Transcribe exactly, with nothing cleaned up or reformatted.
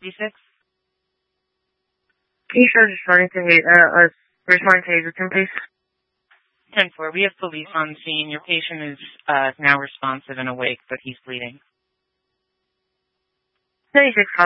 D six? Can you start responding to hate, uh, uh, responding to Hazelton, please? ten four, we have police on scene. Your patient is uh, now responsive and awake, but he's bleeding. ninety-six,